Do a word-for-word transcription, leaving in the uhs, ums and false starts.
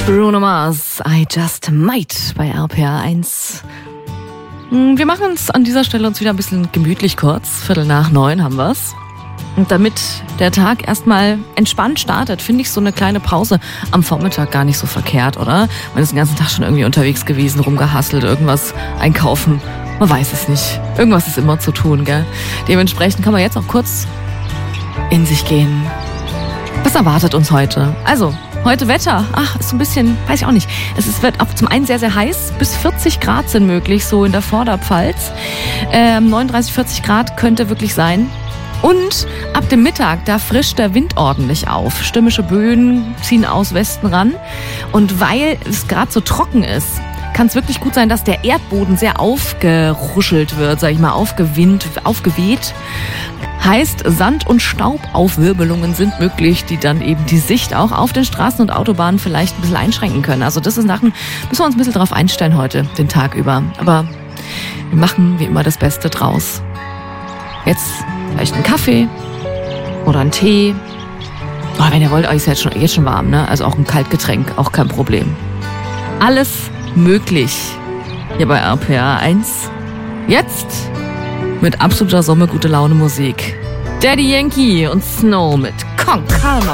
Bruno Mars, I Just Might bei R P R eins. Wir machen uns an dieser Stelle uns wieder ein bisschen gemütlich kurz. Viertel nach neun haben wir's. Und damit der Tag erstmal entspannt startet, finde ich so eine kleine Pause am Vormittag gar nicht so verkehrt, oder? Man ist den ganzen Tag schon irgendwie unterwegs gewesen, rumgehustelt, irgendwas einkaufen. Man weiß es nicht. Irgendwas ist immer zu tun, gell? Dementsprechend kann man jetzt auch kurz in sich gehen. Was erwartet uns heute? Also, heute Wetter. Ach, ist so ein bisschen, weiß ich auch nicht. Es ist, wird auch zum einen sehr, sehr heiß. Bis vierzig Grad sind möglich, so in der Vorderpfalz. Ähm, neununddreißig, vierzig Grad könnte wirklich sein. Und ab dem Mittag, da frischt der Wind ordentlich auf. Stürmische Böen ziehen aus Westen ran. Und weil es gerade so trocken ist, kann es wirklich gut sein, dass der Erdboden sehr aufgeruschelt wird, sag ich mal, aufgewind, aufgeweht. Heißt, Sand- und Staubaufwirbelungen sind möglich, die dann eben die Sicht auch auf den Straßen und Autobahnen vielleicht ein bisschen einschränken können. Also das ist Sachen, müssen wir uns ein bisschen drauf einstellen heute, den Tag über. Aber wir machen wie immer das Beste draus. Jetzt vielleicht einen Kaffee oder einen Tee. Oh, wenn ihr wollt, euch ist jetzt schon, jetzt schon warm, ne? Also auch ein Kaltgetränk, auch kein Problem. Alles möglich hier bei R P R eins. Jetzt mit absoluter Sommer gute Laune Musik. Daddy Yankee und Snow mit Con Calma.